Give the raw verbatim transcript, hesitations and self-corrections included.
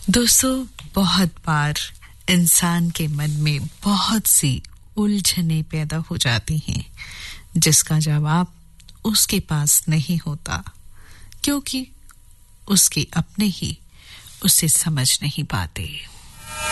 दोस्तों, बहुत बार इंसान के मन में बहुत सी उलझनें पैदा हो जाती हैं जिसका जवाब उसके पास नहीं होता, क्योंकि उसके अपने ही उसे समझ नहीं पाते।